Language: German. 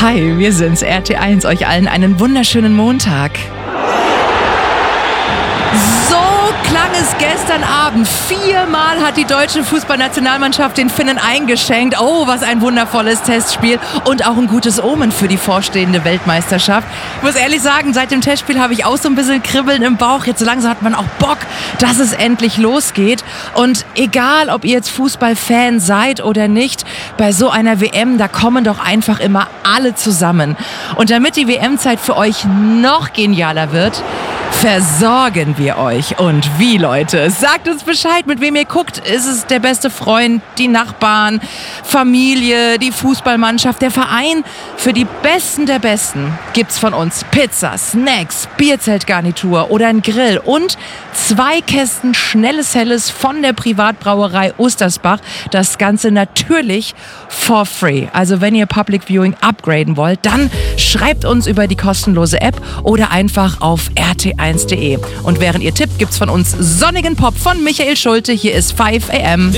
Hi, wir sind's, RT1, euch allen einen wunderschönen Montag. So klang es gestern Abend. 4-mal hat die deutsche Fußballnationalmannschaft den Finnen eingeschenkt. Oh, was ein wundervolles Testspiel und auch ein gutes Omen für die vorstehende Weltmeisterschaft. Ich muss ehrlich sagen, seit dem Testspiel habe ich auch so ein bisschen Kribbeln im Bauch. Jetzt so langsam hat man auch Bock, dass es endlich losgeht. Und egal, ob ihr jetzt Fußballfan seid oder nicht, bei so einer WM, da kommen doch einfach immer alle zusammen. Und damit die WM-Zeit für euch noch genialer wird, versorgen wir euch. Und wie, Leute? Sagt uns Bescheid, mit wem ihr guckt. Ist es der beste Freund, die Nachbarn, Familie, die Fußballmannschaft, der Verein? Für die Besten der Besten gibt's von uns Pizza, Snacks, Bierzeltgarnitur oder ein Grill und 2 Kästen schnelles Helles von der Privatbrauerei Ostersbach. Das Ganze natürlich for free. Also wenn ihr Public Viewing upgraden wollt, dann schreibt uns über die kostenlose App oder einfach auf rt1.de. Und während ihr tippt, gibt's von uns sonnigen Pop von Michael Schulte. Hier ist 5 AM.